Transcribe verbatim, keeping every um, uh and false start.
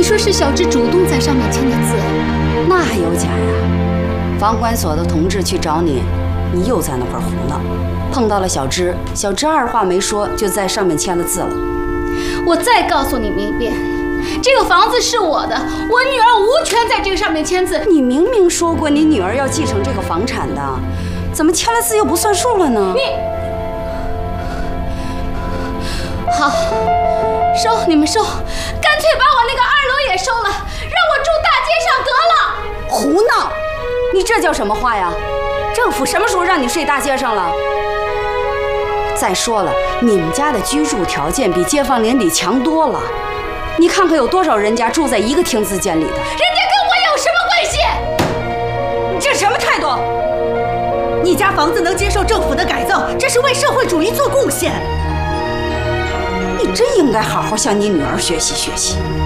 你说是小芝主动在上面签的字， 那还有假呀？房管所的同志去找你，你又在那块胡闹，碰到了小芝，小芝二话没说就在上面签了字了。 我再告诉你们一遍，这个房子是我的，我女儿无权在这个上面签字。 你明明说过你女儿要继承这个房产的，怎么签了字又不算数了呢？ 你好，收你们收，干脆把我那个二楼也收了，让我住大街上得了。 胡闹！你这叫什么话呀？政府什么时候让你睡大街上了？再说了，你们家的居住条件比街坊邻里强多了。你看看有多少人家住在一个亭子间里的？人家跟我有什么关系？ 你这什么态度？ 你家房子能接受政府的改造，这是为社会主义做贡献。 你真应该好好向你女儿学习学习。